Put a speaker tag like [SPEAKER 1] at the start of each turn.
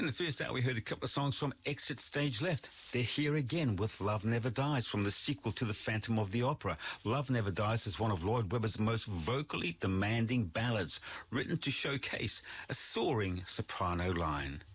[SPEAKER 1] In the first hour, we heard a couple of songs from Exit Stage Left. They're here again with Love Never Dies from the sequel to The Phantom of the Opera. Love Never Dies is one of Lloyd Webber's most vocally demanding ballads, written to showcase a soaring soprano line.